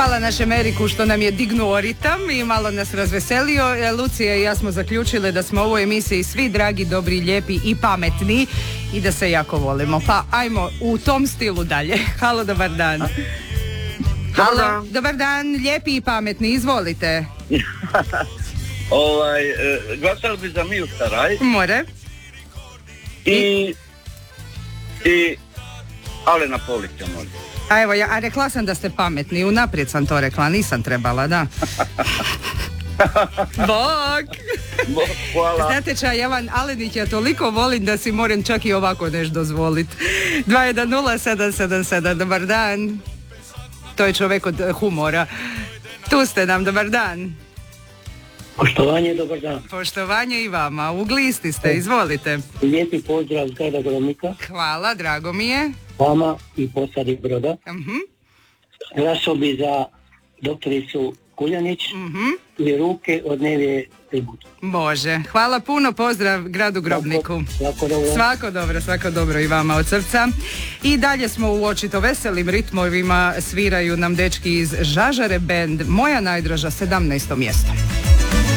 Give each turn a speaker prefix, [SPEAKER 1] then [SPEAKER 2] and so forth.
[SPEAKER 1] Hvala našem Eriku što nam je dignuo ritam i malo nas razveselio. Lucija i ja smo zaključile da smo u ovoj emisiji svi dragi, dobri, lijepi i pametni i da se jako volimo. Pa ajmo u tom stilu dalje. Halo, dobar dan. Halo, dobar dan, lijepi i pametni, izvolite.
[SPEAKER 2] Glasali bi za Miju Staraj.
[SPEAKER 1] More.
[SPEAKER 2] I Alena Polića, može.
[SPEAKER 1] A evo, a rekla sam da ste pametni, unaprijed sam to rekla, nisam trebala, da. Bog!
[SPEAKER 2] Hvala.
[SPEAKER 1] Znate ča, Javan Alenić, ja toliko volim da si moram čak i ovako nešto dozvoliti. 210777, dobar dan. To je čovjek od humora. Tu ste nam, dobar dan.
[SPEAKER 3] Poštovanje, dobar dan.
[SPEAKER 1] Poštovanje i vama, u Glisti ste, izvolite.
[SPEAKER 3] Lijepi pozdrav z grada Gromnika.
[SPEAKER 1] Hvala, drago mi je.
[SPEAKER 3] Vama i Posadi Broda.
[SPEAKER 1] Uh-huh.
[SPEAKER 3] Glasao bi za doktoricu Kuljanić i ruke od Nevije Tribut.
[SPEAKER 1] Može. Hvala puno, pozdrav gradu Grobniku. Svako dobro i vama od srca. I dalje smo u očito veselim ritmovima, sviraju nam dečki iz Žažare band, Moja najdraža, 17. mjesto.